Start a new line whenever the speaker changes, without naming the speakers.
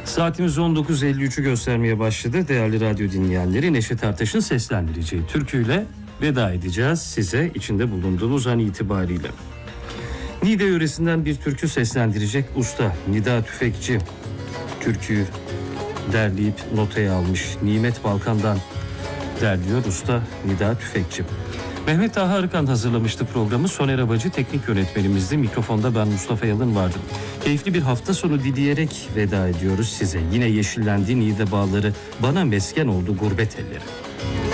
Saatimiz 19.53'ü göstermeye başladı. Değerli radyo dinleyenleri, Neşet Ertaş'ın seslendireceği türküyle veda edeceğiz size içinde bulunduğumuz an itibariyle. Niğde yöresinden bir türkü seslendirecek usta Nida Tüfekçi. Türküyü derleyip notaya almış. Nimet Balkan'dan derliyor usta Nida Tüfekçi. Mehmet Taha Arıkan hazırlamıştı programı. Soner Abacı teknik yönetmenimizdi. Mikrofonda ben Mustafa Yalın vardım. Keyifli bir hafta sonu dileyerek veda ediyoruz size. Yine yeşillendi Niğde bağları, bana mesken oldu gurbet elleri.